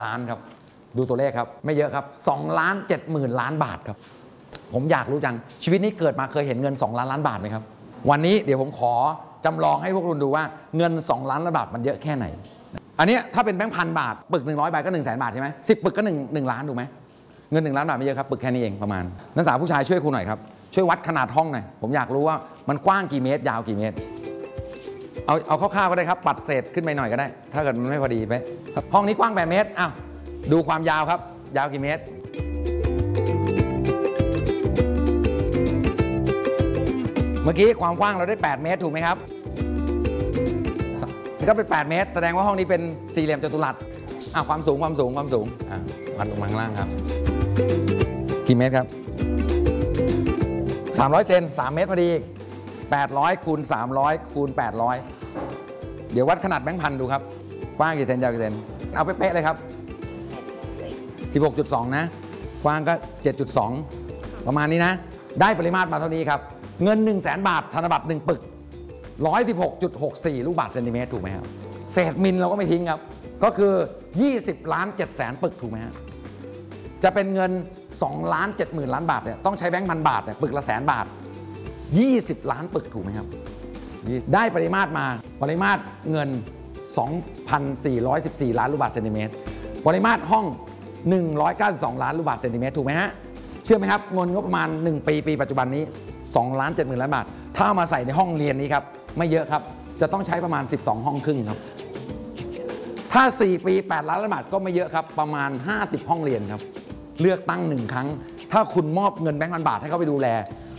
ล้านครับดูตัวเลขครับไม่เยอะครับ2,70,000,000,000 บาทครับผมอยากรู้จังชีวิตนี้เกิดมาเคยเห็นเงิน2,000,000,000 บาทไหมครับวันนี้เดี๋ยวผมขอจำลองให้พวกคุณดูว่าเงิน2,000,000,000 บาทมันเยอะแค่ไหนอันนี้ถ้าเป็นแบงค์1,000 บาทปึก100 ใบก็100,000 บาทใช่ไหม10 ปึกก็1 ล้านถูกไหมเงิน1 ล้านบาทไม่เยอะครับปึกแค่นี้เองประมาณนักศึกษาผู้ชายช่วยครูหน่อยครับช่วยวัดขนาดห้องหน่อยผมอยากรู้ว่ามันกว้างกี่เมตรยาวกี่เมตรเอาคร่าวๆก็ได้ครับปัดเศษขึ้นไปหน่อยก็ได้ถ้าเกิดมันไม่พอดีไปห้องนี้กว้าง8 เมตรอ้าวดูความยาวครับยาวกี่เมตรเมื่อกี้ความกว้างเราได้8 เมตรถูกไหมครับนี่ก็เป็น8 เมตรแสดงว่าห้องนี้เป็นสี่เหลี่ยมจัตุรัสความสูงวัดลงมาข้างล่างครับกี่เมตรครับ300 เซน3 เมตรพอดี800 คูณ 300 คูณ 800เดี๋ยววัดขนาดแบงค์พันดูครับกว้างกี่เซนยาวกี่เซนเอาเป๊ะๆเลยครับ 16.2 นะกว้างก็ 7.2 ประมาณนี้นะได้ปริมาตรมาเท่านี้ครับเงิน 100,000 บาทธนบัตร1 ปึก 116.64 ลูกบาศก์เซนติเมตรถูกไหมครับเศษมิลเราก็ไม่ทิ้งครับก็คือ20,700,000 ปึกถูกไหมครับจะเป็นเงิน2,70,000,000 บาทเนี่ยต้องใช้แบงค์1,000 บาทเนี่ยปึกละ100,000 บาท20 ล้านปึกถูกไหมครับได้ปริมาตรมาปริมาตรเงิน 2,414 ล้านลูกบาศก์เซนติเมตรปริมาตรห้อง192 ล้านลูกบาศก์เซนติเมตรถูกไหมฮะเชื่อไหมครับเงินงบประมาณ1 ปีปัจจุบันนี้2,70,000,000 ล้านบาทถ้าเอามาใส่ในห้องเรียนนี้ครับไม่เยอะครับจะต้องใช้ประมาณ12 ห้องครึ่งครับถ้า4 ปี8 ล้านบาทก็ไม่เยอะครับประมาณ50 ห้องเรียนครับเลือกตั้ง1 ครั้งถ้าคุณมอบเงินแบงค์1,000 บาทให้เขาไปดูแล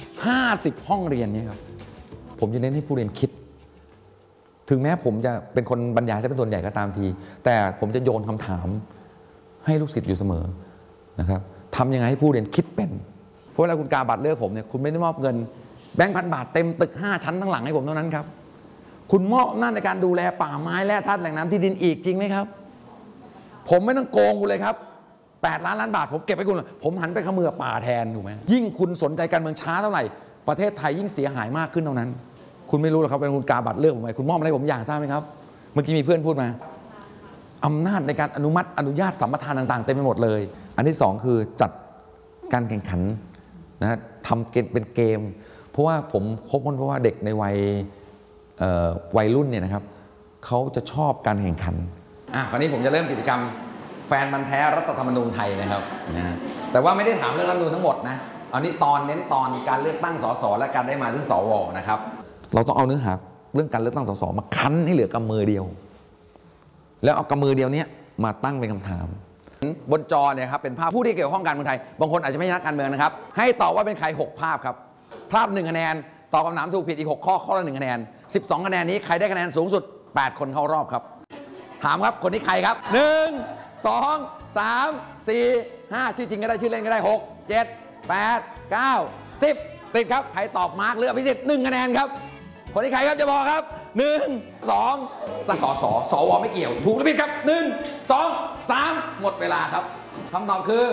50 ห้องเรียนนี้ครับผมจะเน้นให้ผู้เรียนคิดถึงแม้ผมจะเป็นคนบรรยายถ้าเป็นส่วนใหญ่ก็ตามทีแต่ผมจะโยนคำถามให้ลูกศิษย์อยู่เสมอนะครับทำยังไงให้ผู้เรียนคิดเป็นเพราะเวลาคุณกาบัตรเลือกผมเนี่ยคุณไม่ได้มอบเงินแบงค์1,000 บาทเต็มตึก5 ชั้นทั้งหลังให้ผมเท่านั้นครับคุณมอบอำนาจในการดูแลป่าไม้แร่ธาตุแหล่งน้ำที่ดินอีกจริงไหมครับผมไม่ต้องโกงคุณเลยครับ8 ล้านบาทผมเก็บให้คุณผมหันไปเขมือบป่าแทนถูกไหมยิ่งคุณสนใจการเมืองช้าเท่าไหร่ประเทศไทยยิ่งเสียหายมากขึ้นเท่านั้นคุณไม่รู้หรอกครับเป็นคุณกาบัตรเลือกผมไหมคุณมอบอะไรผมอยากทราบไหมครับเมื่อกี้มีเพื่อนพูดมาอำนาจในการอนุญาตสัมปทานต่างๆเต็มไปหมดเลยอันที่2คือจัดการแข่งขันนะทำเกมเป็นเกมเพราะว่าผมพบเพราะว่าเด็กในวัยรุ่นเนี่ยนะครับเขาจะชอบการแข่งขันคราวนี้ผมจะเริ่มกิจกรรมแฟนมันแท้รัฐธรรมนูญไทยนะครับนะแต่ว่าไม่ได้ถามเรื่องรัฐธรรมนูญทั้งหมดนะอันนี้เน้นตอนการเลือกตั้งสสและการได้มาซึ่งสวนะครับเราต้องเอาเนื้อหาเรื่องการเลือกตั้งสสมาคั้นให้เหลือกำมือเดียวแล้วเอากำมือเดียวนี้มาตั้งเป็นคำถามบนจอเนี่ยครับเป็นภาพผู้ที่เกี่ยวข้องการเมืองไทยบางคนอาจจะไม่ใช่นักการเมืองนะครับให้ตอบว่าเป็นใคร6 ภาพครับภาพ1 คะแนนตอบคำถามถูกผิดอีก6 ข้อละ1 คะแนน12 คะแนนนี้ใครได้คะแนนสูงสุด8 คนเข้ารอบครับถามครับคนนี้ใครครับ1 2 3 4 5ชื่อจริงก็ได้ชื่อเล่นก็ได้6 7 8 9 10ติดครับใครตอบมาร์กเลือกพิเศษ1 คะแนนครับคนนี้ใครครับจะบอกครับ1 2 สวไม่เกี่ยวถูกหรือผิดครับ1 2 3หมดเวลาครับคำตอบคือ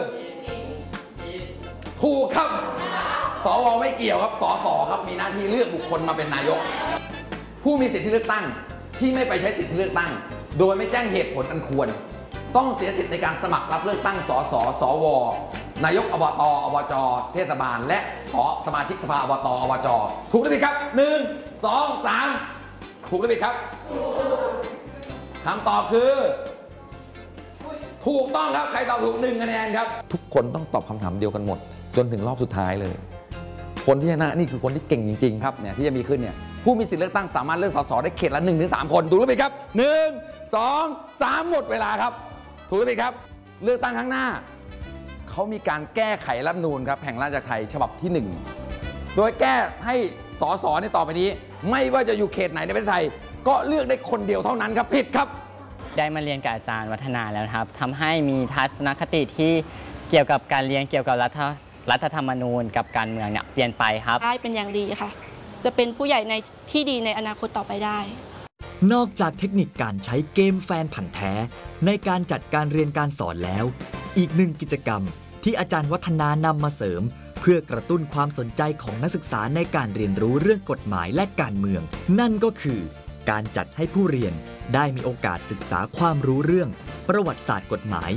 ถูกครับสวไม่เกี่ยวครับสสครับมีหน้าที่เลือกบุคคลมาเป็นนายกผู้มีสิทธิเลือกตั้งที่ไม่ไปใช้สิทธิเลือกตั้งโดยไม่แจ้งเหตุผลอันควรต้องเสียสิทธิ์ในการสมัครรับเลือกตั้งสสสวนายกอบตอบจเทศบาลและสมาชิกสภาอบตอบจถูกหรือผิดครับ1 2 3ถูกหรือผิดครับคำตอบคือถูกต้องครับใครตอบถูก1 คะแนนครับทุกคนต้องตอบคำถามเดียวกันหมดจนถึงรอบสุดท้ายเลยคนที่ชนะนี่คือคนที่เก่งจริงๆครับเนี่ยที่จะมีขึ้นเนี่ยผู้มีสิทธิเลือกตั้งสามารถเลือกสสได้เขตละ1 ถึง 3 คนถูกหรือผิดครับ1 2 3หมดเวลาครับถูกหรือผิดครับเลือกตั้งครั้งหน้าเขามีการแก้ไขรัฐธรรมนูญครับแห่งราชอาณาจักรไทยฉบับที่1โดยแก้ให้สสในต่อไปนี้ไม่ว่าจะอยู่เขตไหนในประเทศไทยก็เลือกได้คนเดียวเท่านั้นครับผิดครับได้มาเรียนกับอาจารย์วัฒนาแล้วครับทำให้มีทัศนคติที่เกี่ยวกับการเรียนเกี่ยวกับรัฐธรรมนูญกับการเมืองเนี่ยเปลี่ยนไปครับได้เป็นอย่างดีค่ะจะเป็นผู้ใหญ่ในที่ดีในอนาคตต่อไปได้นอกจากเทคนิคการใช้เกมแฟนพันธุ์แท้ในการจัดการเรียนการสอนแล้วอีก1 กิจกรรมที่อาจารย์วัฒนานำมาเสริมเพื่อกระตุ้นความสนใจของนักศึกษาในการเรียนรู้เรื่องกฎหมายและการเมืองนั่นก็คือการจัดให้ผู้เรียนได้มีโอกาสศึกษาความรู้เรื่องประวัติศาสตร์กฎหมาย